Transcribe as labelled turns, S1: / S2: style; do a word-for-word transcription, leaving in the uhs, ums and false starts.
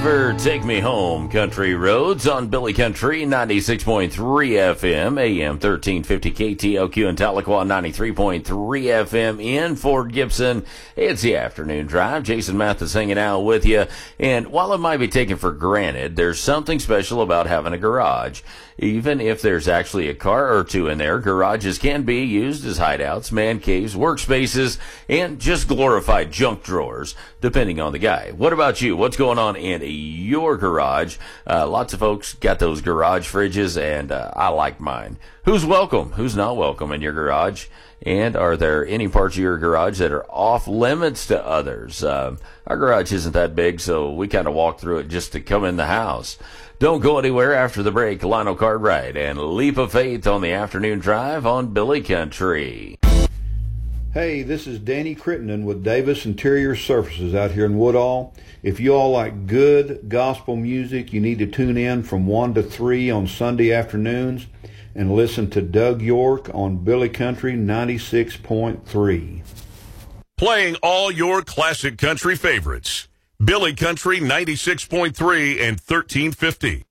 S1: for Take Me Home Country Roads on Billy Country ninety-six point three F M, A M thirteen fifty K T L Q in Tahlequah, ninety-three point three F M in Fort Gibson. It's the afternoon drive. Jason Mathis hanging out with you. And while it might be taken for granted, there's something special about having a garage. Even if there's actually a car or two in there, garages can be used as hideouts, man caves, workspaces, and just glorified junk drawers, depending on the guy. What about you? What's going on in your garage? Uh, lots of folks got those garage fridges, and uh, I like mine. Who's welcome? Who's not welcome in your garage? And are there any parts of your garage that are off limits to others? Uh, our garage isn't that big, so we kind of walk through it just to come in the house. Don't go anywhere after the break. Lionel Cartwright and Leap of Faith on the afternoon drive on Billy Country.
S2: Hey, this is Danny Crittenden with Davis Interior Surfaces out here in Woodall. If you all like good gospel music, you need to tune in from one to three on Sunday afternoons and listen to Doug York on Billy Country ninety-six point three.
S3: Playing all your classic country favorites. Billy Country ninety-six point three and thirteen fifty.